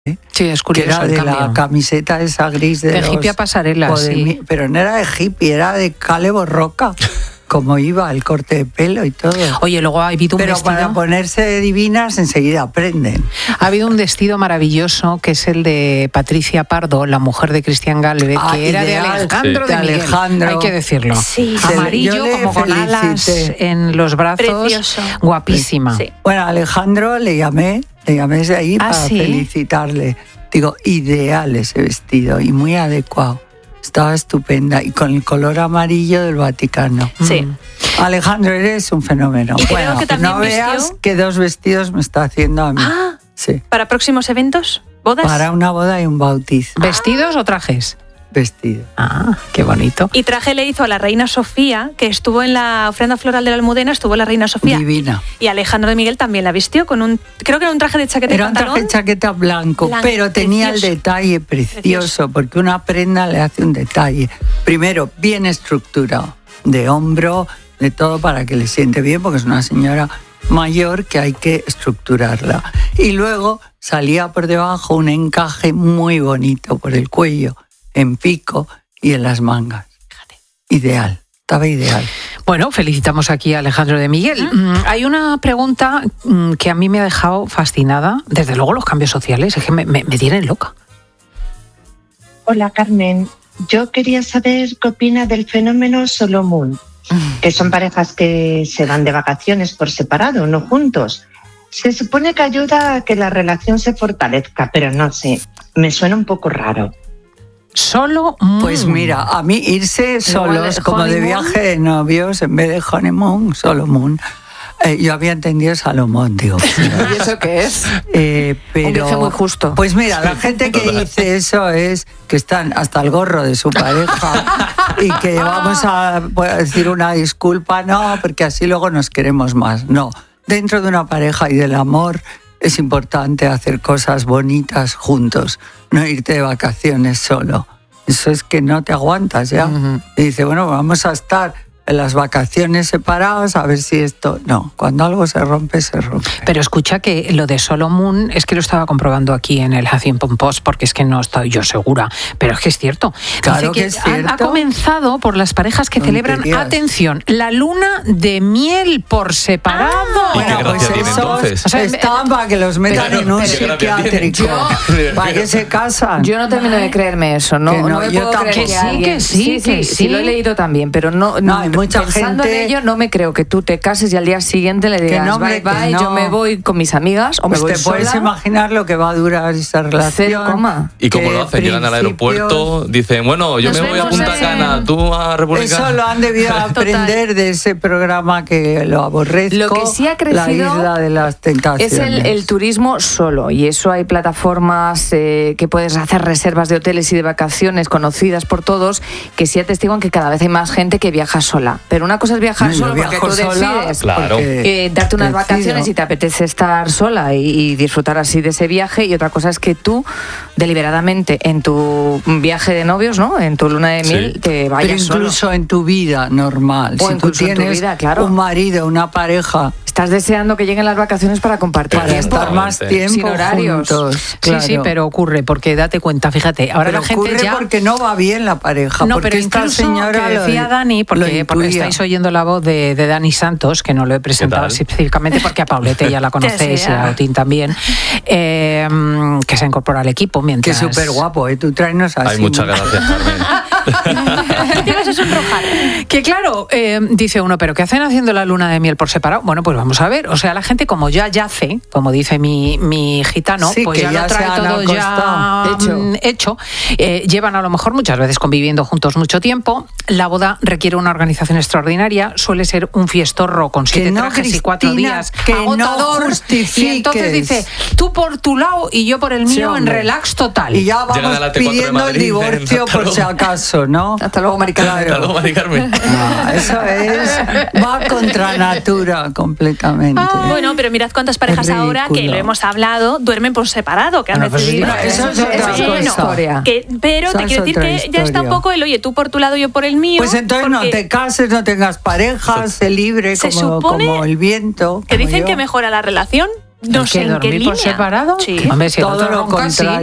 Sí, es curioso. Que era de la camiseta esa gris de hippie a pasarela, sí. Pero no era de hippie, era de Calebo Roca. Como iba, el corte de pelo y todo. Oye, luego ha habido un Pero vestido... para ponerse divinas enseguida aprenden. Ha habido un vestido maravilloso que es el de Patricia Pardo, la mujer de Cristian Galvez, que era de Alejandro de Miguel. Alejandro. Hay que decirlo. Sí. Amarillo, como con alas en los brazos. Precioso. Guapísima. Sí. Bueno, a Alejandro le llamé desde ahí para felicitarle. Digo, ideal ese vestido y muy adecuado. Estaba estupenda y con el color amarillo del Vaticano. Sí. Alejandro, eres un fenómeno. Y creo que también no veas qué 2 vestidos me está haciendo a mí. Ah, sí. ¿Para próximos eventos? ¿Bodas? Para una boda y un bautizo. ¿Vestidos o trajes? Vestido. Ah, qué bonito. Y traje le hizo a la reina Sofía, que estuvo en la ofrenda floral de la Almudena, estuvo la reina Sofía. Divina. Y Alejandro de Miguel también la vistió con creo que era un traje de chaqueta y pantalón. Era un traje de chaqueta blanco, pero tenía el detalle precioso, porque una prenda le hace un detalle. Primero, bien estructurado, de hombro, de todo para que le siente bien, porque es una señora mayor que hay que estructurarla. Y luego salía por debajo un encaje muy bonito por el cuello, en pico y en las mangas. Fíjate. Ideal, estaba ideal. Bueno, felicitamos aquí a Alejandro de Miguel. Hay una pregunta que a mí me ha dejado fascinada. Desde luego los cambios sociales, es que me tienen loca. Hola Carmen, yo quería saber qué opina del fenómeno Solo Moon, que son parejas que se van de vacaciones por separado, no juntos. Se supone que ayuda a que la relación se fortalezca, pero no sé, me suena un poco raro. Solo Pues mira, a mí irse solos, como de viaje de novios, en vez de honeymoon, Solo Moon. Yo había entendido Salomón, digo. ¿Y eso qué es? Pero, un viaje muy justo. Pues mira, la gente que dice eso es que están hasta el gorro de su pareja y que vamos a decir una disculpa, no, porque así luego nos queremos más. No, dentro de una pareja y del amor es importante hacer cosas bonitas juntos, no irte de vacaciones solo. Eso es que no te aguantas ya. Y dice, bueno, vamos a estar en las vacaciones separados a ver si esto... No, cuando algo se rompe, se rompe. Pero escucha que lo de Solo Moon es que lo estaba comprobando aquí en el Huffington Post, porque es que no estoy yo segura, pero es que es cierto. Claro Dice que es cierto. Ha comenzado por las parejas que celebran, atención, la luna de miel por separado. ¿Y qué gracia tiene entonces? O sea, están para que los metan en un psiquiátrico, para que se casan. Yo no termino de creerme eso, no me yo puedo creer tampoco. que sí, lo he leído también, pero no hay mucha pensando gente... en ello, no me creo que tú te cases y al día siguiente le digas no, bye, no. yo me voy con mis amigas o pues me voy te puedes sola. imaginar lo que va a durar esa relación. ¿Y cómo lo hacen? Llegan al aeropuerto, dicen, bueno, yo me voy a Punta Cana, tú a República... Eso lo han debido aprender de ese programa que lo aborrezco. Lo que sí ha crecido, La Isla de las Tentaciones. Es el turismo solo, y eso hay plataformas que puedes hacer reservas de hoteles y de vacaciones conocidas por todos, que sí atestiguan que cada vez hay más gente que viaja sola. Pero una cosa es viajar solo porque tú decides darte unas vacaciones y te apetece estar sola y disfrutar así de ese viaje, y otra cosa es que tú deliberadamente en tu viaje de novios, ¿no?, en tu luna de miel, te vayas Pero incluso solo. en tu vida normal, o si tú tienes un marido, una pareja, estás deseando que lleguen las vacaciones para compartir para estar más tiempo sin horarios juntos, claro. Sí, pero ocurre, porque date cuenta, fíjate, ahora pero la gente ocurre ya... porque no va bien la pareja. No, porque pero esta incluso señora que decía Dani, porque estáis oyendo la voz de Dani Santos, que no lo he presentado así específicamente porque a Paulette ya la conocéis y a Otín también, que se incorpora al equipo mientras... Que es súper guapo, tú tráenos así. Ay, muchas gracias, Carmen. Tienes eso sonrojar. Que claro, dice uno, ¿pero qué hacen haciendo la luna de miel por separado? Bueno, pues vamos a ver. O sea, la gente como ya yace, como dice mi gitano, sí, pues ya lo trae todo ya hecho. Llevan a lo mejor muchas veces conviviendo juntos mucho tiempo. La boda requiere una organización extraordinaria. Suele ser un fiestorro con 7 trajes y 4 días. Que agotador. No y entonces dice, tú por tu lado y yo por el mío, en relax total. Y ya vamos pidiendo el divorcio por si acaso, ¿no? Hasta luego, Mari Carmen. Hasta luego, Mari Carmen. Eso va contra natura completamente. Bueno, pero mirad cuántas parejas ahora, que lo hemos hablado, duermen por separado, que han decidido... Eso es otra historia. Pero te quiero decir que ya está un poco el, oye, tú por tu lado, yo por el mío. Pues entonces no te cases, no tengas parejas, sé libre como el viento. Que dicen que mejora la relación. No sé en qué línea. ¿Por separado? Sí. Hombre, si todo lo contrario.